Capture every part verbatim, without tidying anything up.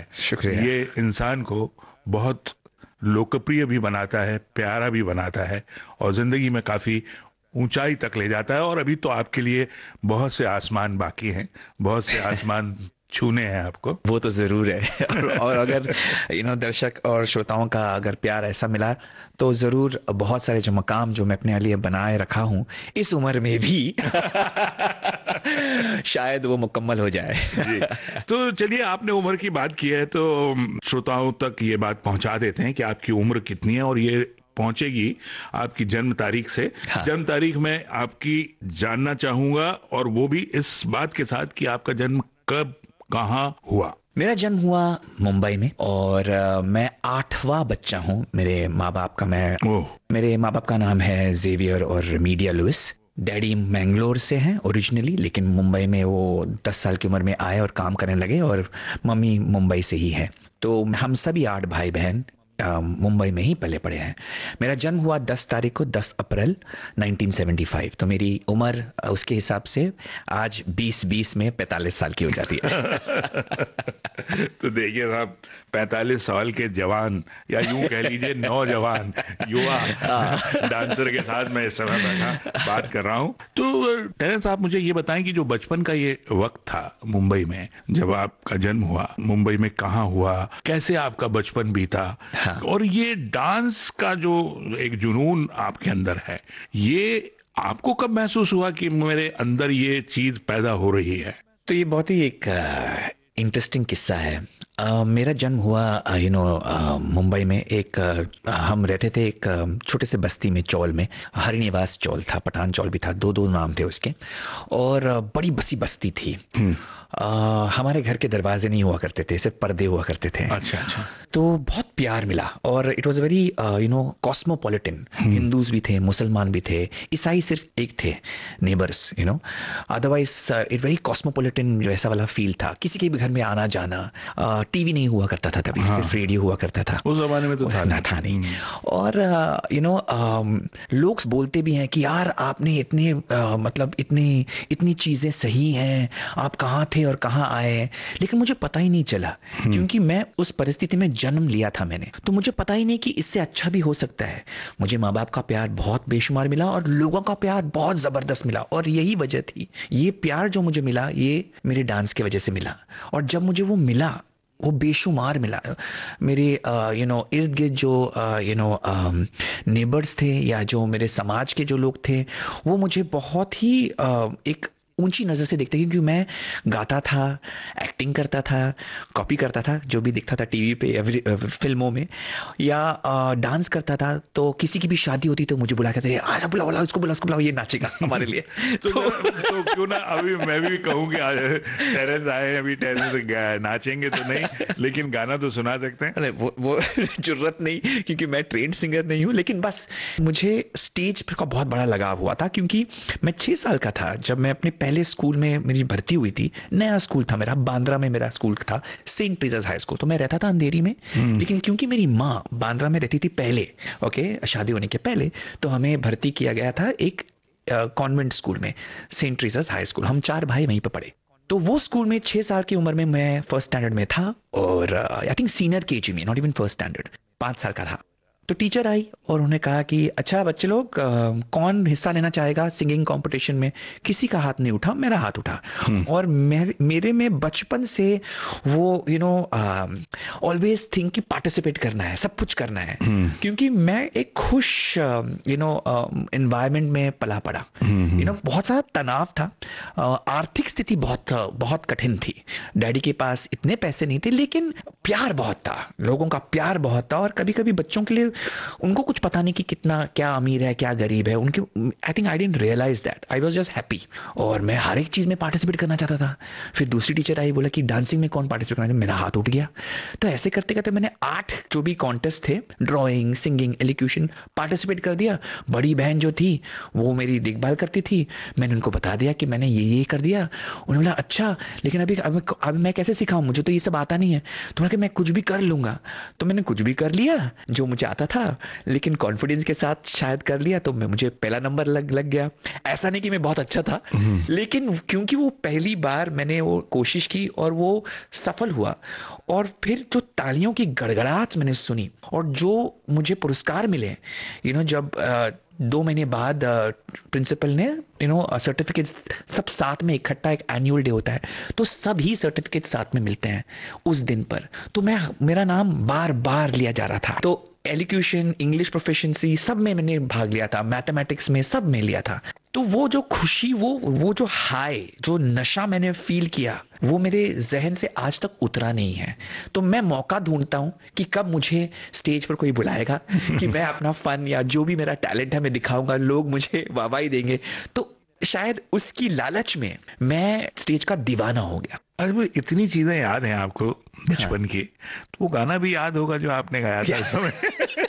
है। शुक्रिया। ये इंसान को बहुत लोकप्रिय भी बनाता है, प्यारा भी बनाता है और जिंदगी में काफी ऊंचाई तक ले जाता है। और अभी तो आपके लिए बहुत से आसमान बाकी हैं, बहुत से आसमान छूने हैं आपको। वो तो जरूर है। और, और अगर यू नो दर्शक और श्रोताओं का अगर प्यार ऐसा मिला तो जरूर बहुत सारे जो मकाम जो मैं अपने लिए बनाए रखा हूं इस उम्र में भी शायद वो मुकम्मल हो जाए। जी, तो चलिए, आपने उम्र की बात की है तो श्रोताओं तक ये बात पहुंचा देते हैं कि आपकी उम्र कितनी है, और ये पहुंचेगी आपकी जन्म तारीख से। हाँ। जन्म तारीख में आपकी जानना चाहूंगा, और वो भी इस बात के साथ कि आपका जन्म कब, कहाँ हुआ। मेरा जन्म हुआ मुंबई में और uh, मैं आठवां बच्चा हूं मेरे माँ बाप का। मैं ओह। मेरे माँ बाप का नाम है जेवियर और मीडिया लुइस। डैडी मैंगलोर से हैं ओरिजिनली, लेकिन मुंबई में वो दस साल की उम्र में आए और काम करने लगे, और मम्मी मुंबई से ही है। तो हम सभी आठ भाई बहन मुंबई में ही पले पड़े हैं। मेरा जन्म हुआ दस तारीख को, दस अप्रैल उन्नीस सौ पचहत्तर। तो मेरी उम्र उसके हिसाब से आज बीस बीस में पैंतालीस साल की हो जाती है। तो देखिए साहब, पैंतालीस साल के जवान, या यूं कह लीजिए नौजवान युवा डांसर के साथ मैं इस समय बैठा बात कर रहा हूं। तो टेरेंस साहब, मुझे ये बताएं कि जो बचपन का ये वक्त था मुंबई में, जब आपका जन्म हुआ, मुंबई में कहाँ हुआ, कैसे आपका बचपन बीता? हाँ। और ये डांस का जो एक जुनून आपके अंदर है, ये आपको कब महसूस हुआ कि मेरे अंदर ये चीज पैदा हो रही है? तो ये बहुत ही एक इंटरेस्टिंग uh, किस्सा है। uh, मेरा जन्म हुआ यू नो मुंबई में। एक uh, हम रहते थे एक uh, छोटे से बस्ती में, चौल में। हरिनिवास चौल था, पठान चौल भी था, दो दो नाम थे उसके। और uh, बड़ी बसी बस्ती थी। uh, हमारे घर के दरवाजे नहीं हुआ करते थे, सिर्फ पर्दे हुआ करते थे। अच्छा अच्छा। तो बहुत प्यार मिला, और it was very you know cosmopolitan. Hindus भी थे, मुसलमान भी थे, ईसाई सिर्फ एक थे neighbours, you know. Otherwise it very cosmopolitan वैसा वाला फील था। किसी के भी घर में आना जाना। टीवी नहीं हुआ करता था तभी। हाँ। सिर्फ रेडियो हुआ करता था उस जमाने में, तो था ना था नहीं। और यू नो लोग बोलते भी हैं कि यार आपने इतने uh, मतलब इतनी इतनी चीजें सही हैं, आप कहाँ थे और कहाँ आए। लेकिन मुझे पता ही नहीं चला, क्योंकि मैं उस परिस्थिति में जन्म लिया था मैंने, तो मुझे पता ही नहीं कि इससे अच्छा भी हो सकता है। मुझे माँ बाप का प्यार बहुत बेशुमार मिला और लोगों का प्यार बहुत जबरदस्त मिला, और यही वजह थी। ये प्यार जो मुझे मिला ये मेरे डांस की वजह से मिला, और जब मुझे वो मिला वो बेशुमार मिला। मेरे यू नो इर्द गिर्द जो यू नो नेबर्स थे, या जो मेरे समाज के जो लोग थे, वो मुझे बहुत ही uh, एक ऊंची नजर से देखते, क्योंकि मैं गाता था, एक्टिंग करता था, कॉपी करता था जो भी दिखता था टीवी पे या फिल्मों में, या डांस करता था। तो किसी की भी शादी होती तो मुझे बुला के थे, आजा बुलाओ बुलाओ इसको, बुलाओ इसको, बुलाओ, ये नाचेगा हमारे लिए। तो, तो, तो क्यों ना अभी मैं भी कहूँ कि टेरेंस आए, अभी टेरेंस नाचेंगे तो नहीं, लेकिन गाना तो सुना सकते हैं। अरे वो वो जरूरत नहीं, क्योंकि मैं ट्रेंड सिंगर नहीं हूँ। लेकिन बस मुझे स्टेज का बहुत बड़ा लगाव हुआ था, क्योंकि मैं छह साल का था जब मैं अपने पहले स्कूल में मेरी भर्ती हुई थी। नया स्कूल था मेरा, बांद्रा में मेरा स्कूल था, सेंट ट्रीजर्स हाई स्कूल। तो मैं रहता था अंधेरी में, लेकिन क्योंकि मेरी माँ बांद्रा में रहती थी पहले, ओके, शादी होने के पहले, तो हमें भर्ती किया गया था एक कॉन्वेंट uh, स्कूल में, सेंट ट्रीजर्स हाई स्कूल। हम चार भाई वहीं पर पढ़े। तो वो स्कूल में छह साल की उम्र में मैं फर्स्ट स्टैंडर्ड में था, और आई थिंक सीनियर केजी में, नॉट इवन फर्स्ट स्टैंडर्ड, पांच साल का था। तो टीचर आई और उन्होंने कहा कि अच्छा बच्चे लोग, कौन हिस्सा लेना चाहेगा सिंगिंग कंपटीशन में। किसी का हाथ नहीं उठा, मेरा हाथ उठा। और मेरे मेरे में बचपन से वो यू नो ऑलवेज थिंक कि पार्टिसिपेट करना है, सब कुछ करना है, क्योंकि मैं एक खुश यू नो एनवायरनमेंट में पला पड़ा। यू नो बहुत सारा तनाव था, आर्थिक स्थिति बहुत बहुत कठिन थी। डैडी के पास इतने पैसे नहीं थे, लेकिन प्यार बहुत था, लोगों का प्यार बहुत था। और कभी कभी बच्चों के लिए उनको कुछ पता नहीं कि कितना, क्या अमीर है क्या गरीब है, उनके I think I didn't realise that, I was just happy. और मैं हर एक चीज में पार्टिसिपेट करना चाहता था। फिर दूसरी टीचर आई, बोला कि डांसिंग में कौन पार्टिसिपेट करना है, मेरा हाथ उठ गया। तो ऐसे करते करते मैंने आठ जो भी कॉन्टेस्ट थे, ड्राइंग, सिंगिंग, एलिक्यूशन, पार्टिसिपेट कर दिया। बड़ी बहन जो थी वो मेरी देखभाल करती थी, मैंने उनको बता दिया कि मैंने ये ये कर दिया। उन्होंने बोला अच्छा, लेकिन अभी अब, अब मैं कैसे सिखाऊं, मुझे तो ये सब आता नहीं है। तो मैंने कहा मैं कुछ भी कर लूंगा। तो मैंने कुछ भी कर लिया जो मुझे आता सा था, लेकिन कॉन्फिडेंस के साथ शायद कर लिया तो मैं मुझे पहला नंबर लग लग गया। ऐसा नहीं कि मैं बहुत अच्छा था, लेकिन क्योंकि वो पहली बार मैंने वो कोशिश की और वो सफल हुआ, और फिर जो तालियों की गड़गड़ाहट मैंने सुनी और जो मुझे पुरस्कार मिले, यू नो जब uh, दो महीने बाद प्रिंसिपल uh, ने यू नो सर्टिफिकेट सब साथ में इकट्ठा, एक एनुअल डे होता है तो सब ही सर्टिफिकेट साथ में मिलते हैं उस दिन पर, तो मैं मेरा नाम बार बार लिया जा रहा था। तो एलिक्यूशन, इंग्लिश प्रोफिशिएंसी सब में मैंने भाग लिया था, मैथमेटिक्स में सब में लिया था। तो वो जो खुशी, वो वो जो हाई, जो नशा मैंने फील किया, वो मेरे जहन से आज तक उतरा नहीं है। तो मैं मौका ढूंढता हूं कि कब मुझे स्टेज पर कोई बुलाएगा कि मैं अपना फन या जो भी मेरा टैलेंट है मैं दिखाऊंगा, लोग मुझे वाहवाही देंगे। तो शायद उसकी लालच में मैं स्टेज का दीवाना हो गया। अरे वो इतनी चीजें याद हैं आपको बचपन की, तो वो गाना भी याद होगा जो आपने गाया था उस समय।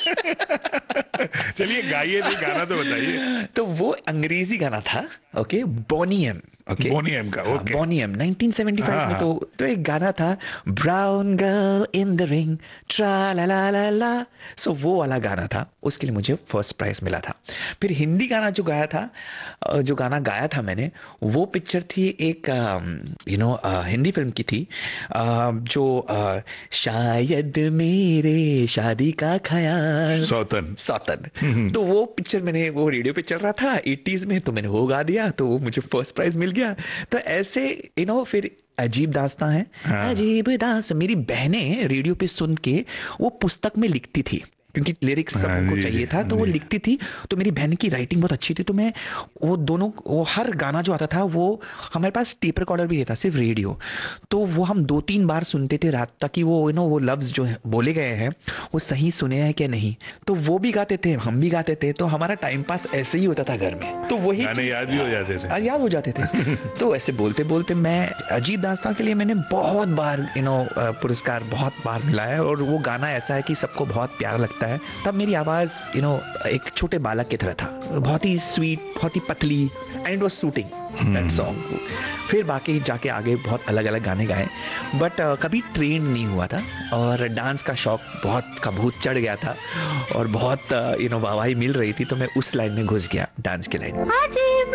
चलिए गाइए, नहीं गाना तो बताइए। तो वो अंग्रेजी गाना था, ओके, बोनी एम, ओके, बोनी एम का, okay, bony am nineteen seventy five में। तो तो एक गाना था, brown girl in the ring, ट्रा ला ला ला ला, सो वो वाला गाना था, उसके लिए मुझे फर्स्ट प्राइज मिला था। फिर हिंदी गाना जो गाया था, जो गाना गाया था मैंने, वो पिक्चर थी एक यू नो हिंदी फिल्म की थी, जो uh, शायद मेरे शादी का ख्याल, सौतन सौतन। तो वो पिक्चर मैंने, वो रेडियो पे चल रहा था एटीज़ में, तो मैंने वो गा दिया, तो वो मुझे फर्स्ट प्राइज मिल गया। तो ऐसे यू नो फिर अजीब दास्तां है, हाँ। अजीब दास्तां, मेरी बहनें रेडियो पे सुन के वो पुस्तक में लिखती थी, क्योंकि लिरिक्स सब उनको चाहिए था, तो वो लिखती थी। तो मेरी बहन की राइटिंग बहुत अच्छी थी, तो मैं वो दोनों, वो हर गाना जो आता था, वो हमारे पास टेप रिकॉर्डर भी था, सिर्फ रेडियो, तो वो हम दो तीन बार सुनते थे रात, ताकि वो यू नो वो लफ्ज जो बोले गए हैं वो सही सुने हैं क्या नहीं। तो वो भी गाते थे, हम भी गाते थे, तो हमारा टाइम पास ऐसे ही होता था घर में। तो वही गाने याद भी हो जाते थे, याद हो जाते थे। तो ऐसे बोलते बोलते मैं अजीब दास्तां के लिए मैंने बहुत बार यू नो पुरस्कार बहुत बार मिला है, और वो गाना ऐसा है कि सबको बहुत प्यारा लगता है। तब मेरी आवाज यू नो एक छोटे बालक की तरह था, बहुत ही स्वीट, बहुत ही पतली, and it was shooting that song. फिर बाकी जाके आगे बहुत अलग अलग गाने गाए, बट uh, कभी ट्रेन नहीं हुआ था, और डांस का शौक बहुत का भूत चढ़ गया था, और बहुत यू नो वाहवाही मिल रही थी, तो मैं उस लाइन में घुस गया, डांस की लाइन में।